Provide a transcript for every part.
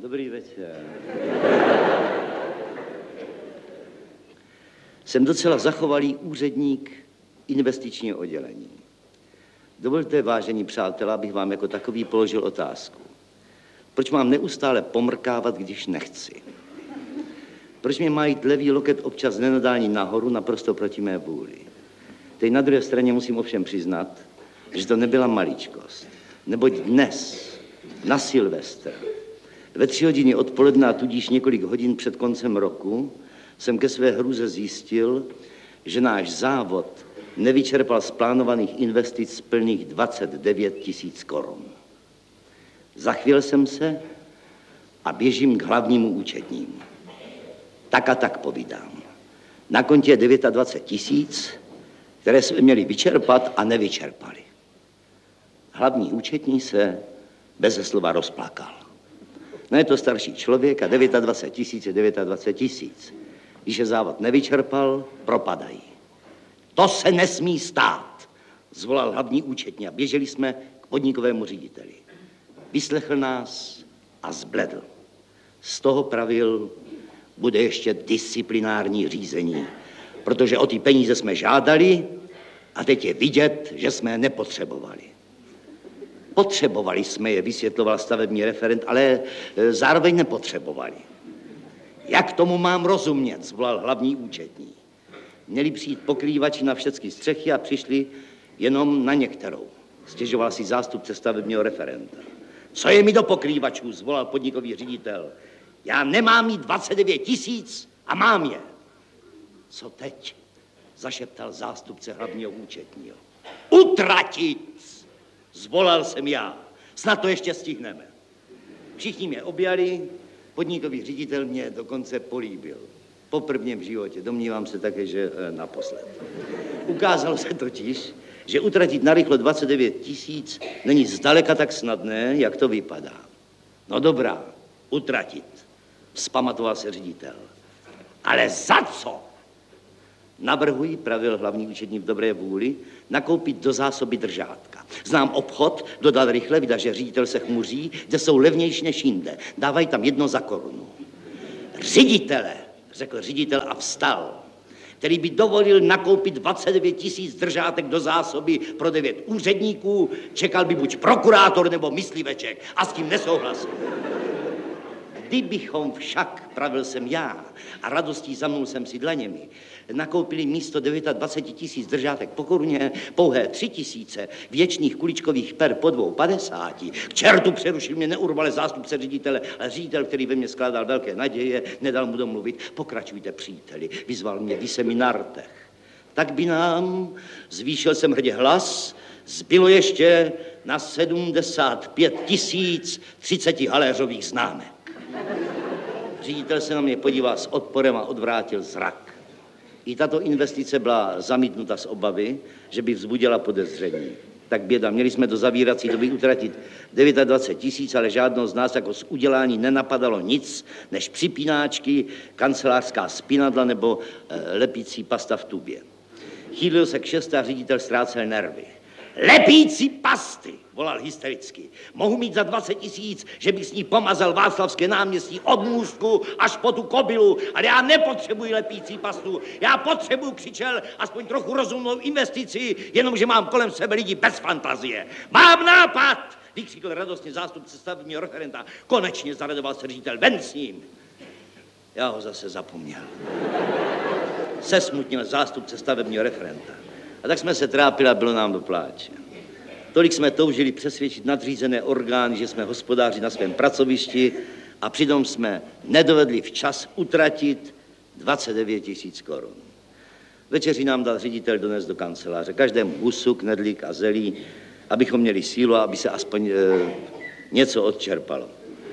Dobrý večer. Jsem docela zachovalý úředník investičního oddělení. Dovolte, vážení přátelé, abych vám jako takový položil otázku. Proč mám neustále pomrkávat, když nechci? Proč mě má jít levý loket občas nenadání nahoru, naprosto proti mé vůli? Teď na druhé straně musím ovšem přiznat, že to nebyla maličkost. Neboť dnes, na Silvestr, ve 3 hodiny odpoledne a tudíž několik hodin před koncem roku, jsem ke své hrůze zjistil, že náš závod nevyčerpal z plánovaných investic plných 29 000 korun. Zachvěl jsem se a běžím k hlavnímu účetnímu. Tak a tak povídám. Na kontě je 29 000, které jsme měli vyčerpat a nevyčerpali. Hlavní účetní se beze slova rozplakal. No je to starší člověk a 29 000 je 29 000. Když je závod nevyčerpal, propadají. To se nesmí stát, zvolal hlavní účetní a běželi jsme k podnikovému řediteli. Vyslechl nás a zbledl. Z toho pravil, bude ještě disciplinární řízení, protože o ty peníze jsme žádali a teď je vidět, že jsme je nepotřebovali. Potřebovali jsme je, vysvětloval stavební referent, ale zároveň nepotřebovali. Jak tomu mám rozumět, zvolal hlavní účetní. Měli přijít pokrývači na všechny střechy a přišli jenom na některou. Stěžoval si zástupce stavebního referenta. Co je mi do pokrývačů, zvolal podnikový ředitel. Já nemám mít 29 000 a mám je. Co teď? Zašeptal zástupce hlavního účetního. Utratit! Zvolal jsem já. Snad to ještě stihneme. Všichni mě objali, podnikový ředitel mě dokonce políbil. Poprvně v životě, domnívám se také, že naposled. Ukázalo se totiž, že utratit narychlo 29 000 není zdaleka tak snadné, jak to vypadá. No dobrá, utratit, vzpamatoval se ředitel. Ale za co? Navrhuji, pravil hlavní účetní v dobré vůli, nakoupit do zásoby držátka. Znám obchod, dodal rychle, vida, že ředitel se chmuří, kde jsou levnější než jinde. Dávají tam 1 za korunu. Ředitele, řekl ředitel a vstal, který by dovolil nakoupit 29 000 držátek do zásoby pro 9 úředníků, čekal by buď prokurátor nebo mysliveček a s tím nesouhlasil. Kdybychom však, pravil jsem já, a radostí zamnul jsem si dlaněmi, nakoupili místo 29 000 držátek po koruně pouhé 3 000 věčných kuličkových per po 2,50. K čertu, přerušil mě neurvale zástupce ředitele, ale ředitel, který ve mně skládal velké naděje, nedal mu domluvit. Pokračujte, příteli, vyzval mě, vy se mi na rtech. Tak by nám, zvýšil jsem hrdě hlas, zbylo ještě na 75 000 30 haléřových známek. Ředitel se na mě podíval s odporem a odvrátil zrak. I tato investice byla zamítnuta z obavy, že by vzbudila podezření. Tak běda, měli jsme do zavírací doby utratit 29 000, ale žádnou z nás jako z udělání nenapadalo nic, než připínáčky, kancelářská spinadla nebo lepící pasta v tubě. Chýlil se k 6 a ředitel ztrácel nervy. Lepící pasty, volal hystericky. Mohu mít za 20 000, že bych s ní pomazal Václavské náměstí od Můstku až po tu Kobylu, ale já nepotřebuji lepící pastu. Já potřebuji, křičel, aspoň trochu rozumnou investici, jenomže mám kolem sebe lidi bez fantazie. Mám nápad, vykřikl radostně zástupce stavebního referenta. Konečně zaradoval se ředitel, ven s ním. Já ho zase zapomněl. Sesmutnil zástupce stavebního referenta. A tak jsme se trápili a bylo nám do pláče. Tolik jsme toužili přesvědčit nadřízené orgány, že jsme hospodáři na svém pracovišti a přitom jsme nedovedli včas utratit 29 000 korun. Večeři nám dal ředitel donést do kanceláře. Každému husu, knedlík a zelí, abychom měli sílu, aby se aspoň něco odčerpalo.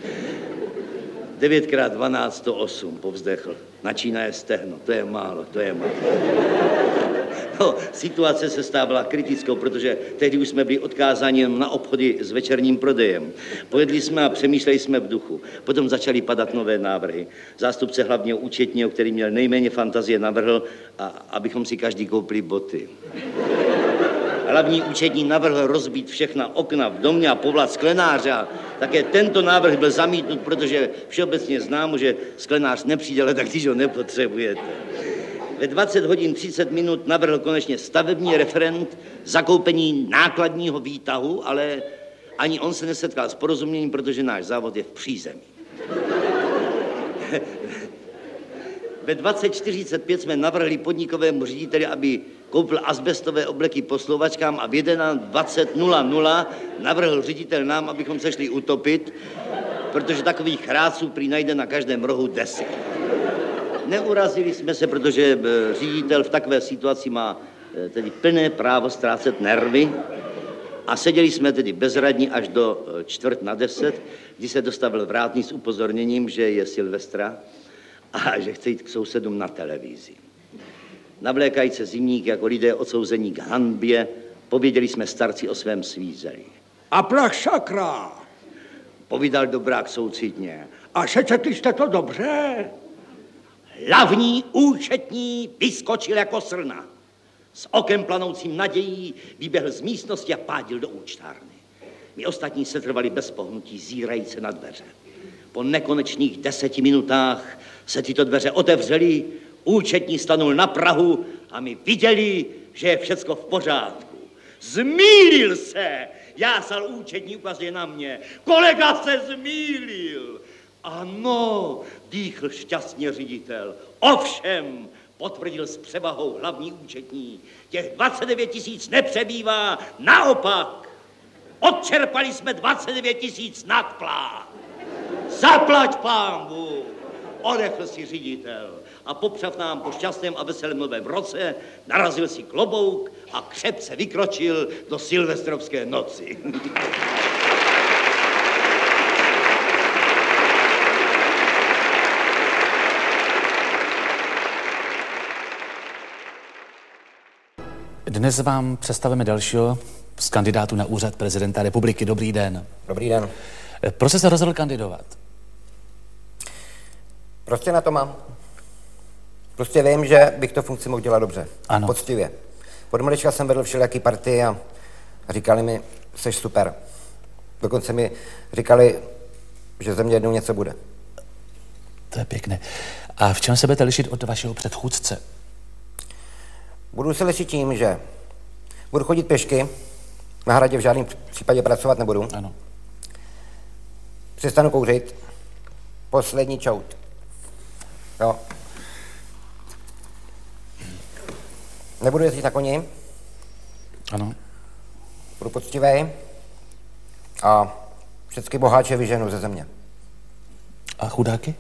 9x12 to 8, povzdechl. Načínaje stehno, to je málo, to je málo. No, situace se stávala kritickou, protože tehdy už jsme byli odkázáni na obchody s večerním prodejem. Pojedli jsme a přemýšleli jsme v duchu. Potom začaly padat nové návrhy. Zástupce hlavního účetního, který měl nejméně fantazie, navrhl, abychom si každý koupili boty. Hlavní účetní navrhl rozbít všechna okna v domě a povolat sklenáře. A také tento návrh byl zamítnut, protože všeobecně známo, že sklenář nepřijde, ale tak když ho nepotřebujete. Ve 20 hodin 30 minut navrhl konečně stavební referent zakoupení nákladního výtahu, ale ani on se nesetkal s porozuměním, protože náš závod je v přízemí. Ve 20:45 jsme navrhli podnikovému řediteli, aby koupil asbestové obleky poslovačkám a v 21:20 navrhl ředitel nám, abychom se šli utopit, protože takových chrásů prý najde na každém rohu 10. Neurazili jsme se, protože ředitel v takové situaci má tedy plné právo ztrácet nervy a seděli jsme tedy bezradní až do 9:45, kdy se dostavil vrátný s upozorněním, že je Silvestra a že chce jít k sousedům na televizi. Navlékají se zimníky jako lidé odsouzení k hanbě, pověděli jsme starci o svém svízeli. A plach sakra! Povídal dobrák soucitně. A sečetli jste to dobře? Hlavní účetní vyskočil jako srna. S okem planoucím nadějí vyběhl z místnosti a pádil do účtárny. My ostatní se trvali bez pohnutí, zírajíce na dveře. Po nekonečných 10 minutách se tyto dveře otevřely, účetní stanul na prahu a my viděli, že je všecko v pořádku. Zmýlil se! Jásal účetní, ukazuje na mě. Kolega se zmýlil! Ano, dýchl šťastně ředitel. Ovšem, potvrdil s převahou hlavní účetní, těch 29 000 nepřebývá, naopak. Odčerpali jsme 29 000 nadplát. Zaplať pánbu! Odechl si ředitel a popřav nám po šťastném a veselém novém roce, narazil si klobouk a křepce vykročil do silvestrovské noci. Dnes vám představíme dalšího z kandidátů na úřad prezidenta republiky. Dobrý den. Dobrý den. Proč jste se rozhodl kandidovat? Prostě na to mám. Prostě vím, že bych to funkci mohl dělat dobře. Ano. Poctivě. Od malička jsem vedl všelijaký party a říkali mi, jsi super. Dokonce mi říkali, že ze mě jednou něco bude. To je pěkné. A v čem se budete lišit od vašeho předchůdce? Budu se lišit tím, že budu chodit pěšky, na hradě v žádném případě pracovat nebudu. Ano. Přestanu kouřit. Poslední čout. Jo. Nebudu jezdit na koni. Ano. Budu poctivý a všechny boháče vyženu ze země. A chudáky?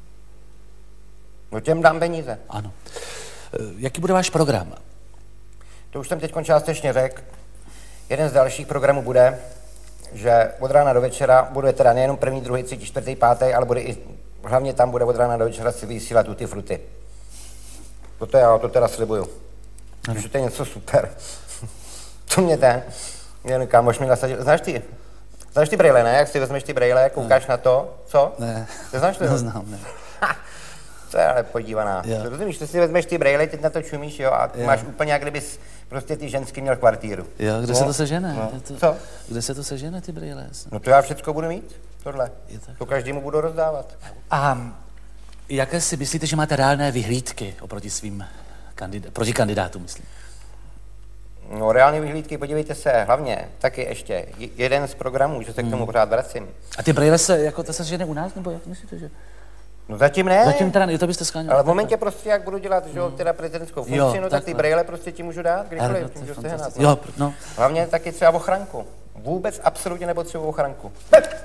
No těm dám peníze. Ano. Jaký bude váš program? To už jsem teď částečně řekl. Jeden z dalších programů bude, že od rána do večera bude teda nejenom první, druhý, třetí, čtvrtý, pátý, ale bude i, hlavně tam bude od rána do večera si vysílat Tutti Frutti. To já to teda slibuju. Že to je něco super. To mě jen kámoš mi nasadil. Znáš ty brejle, ne? Jak si vezmeš ty brejle, koukáš na to, co? Ne. Neznáš to? Neznám, ne. To je ale podívaná. Rozumíš, ty si vezmeš ty brejle, teď na to čumíš, jo, a máš úplně, jak kdybys prostě ty ženský měl kvartíru. Jo, kde se to sežene? No. Co? Kde se to sežene, ty brýle? No to já všecko budu mít, tohle. To každému budu rozdávat. A jaké si myslíte, že máte reálné vyhlídky oproti svým proti kandidátům, myslím? No reálné vyhlídky, podívejte se, hlavně taky ještě jeden z programů, že se k tomu pořád vracím. A ty brýle se, jako to se sežene u nás, nebo jak myslíte, že? No zatím ne. Zatím teda ne, to byste skláněl. Ale v momentě prostě, jak budu dělat, že teda prezidentskou funkci, no tak ty brejle prostě ti můžu dát, kdykoliv, můžu sehnat. Jo, no. Hlavně taky třeba ochranku. Vůbec absolutně nepotřebuji ochranku.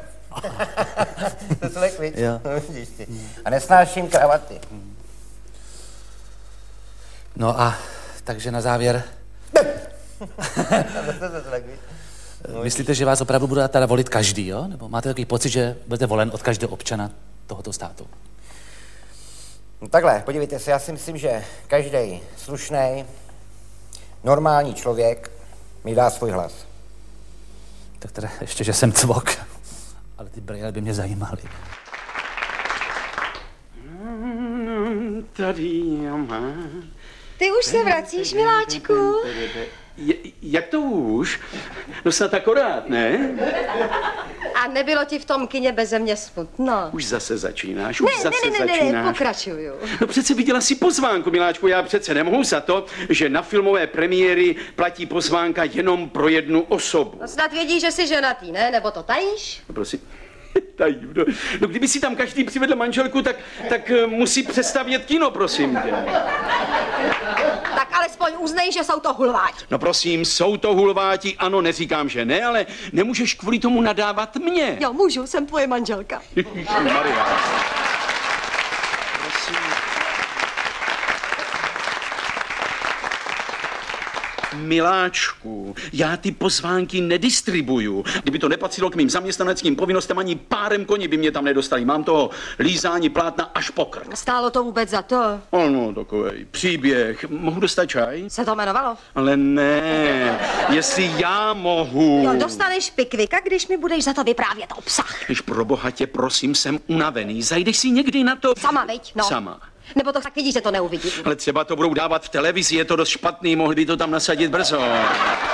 To se lekvič, vidíš ty. A nesnáším kravaty. No a takže na závěr. Myslíte, že vás opravdu bude teda volit každý, jo? Nebo máte takový pocit, že budete volen od každého občana tohoto státu? No takhle, podívejte se, já si myslím, že každý slušný, normální člověk mi dá svůj hlas. Tak teda ještě, že jsem cvok. Ale ty brýle by mě zajímaly. Tady já mám Ty už se vracíš, miláčku? Jak to už? No snad akorát, ne? A nebylo ti v tom kině beze mě smutno? Už zase začínáš, už zase ne, začínáš. pokračuju. No přece viděla si pozvánku, miláčku, já přece nemohu za to, že na filmové premiéry platí pozvánka jenom pro jednu osobu. No snad vědí, že jsi ženatý, ne? Nebo to tajíš? No prosím. Tajím, no kdyby si tam každý přivedl manželku, tak musí přestavět kino, prosím tě. Tak alespoň uznej, že jsou to hulváti. No prosím, jsou to hulváti, ano, neříkám, že ne, ale nemůžeš kvůli tomu nadávat mě. Jo, můžu, jsem tvoje manželka. Maria. Prosím. Miláčku, já ty pozvánky nedistribuju. Kdyby to nepatřilo k mým zaměstnaneckým povinnostem, ani párem koní by mě tam nedostali. Mám toho lízání plátna až po krk. Stálo to vůbec za to? Ano, takovej příběh. Mohu dostat čaj? Se to jmenovalo? Ale ne, jestli já mohu. Jo, dostaneš pikvika, když mi budeš za to vyprávět obsah. Když pro boha tě, prosím, jsem unavený. Zajdeš si někdy na to? Sama, viď? No. Sama. Nebo to tak vidíš, že to neuvidí. Ale třeba to budou dávat v televizi, je to dost špatný, mohli by to tam nasadit brzo.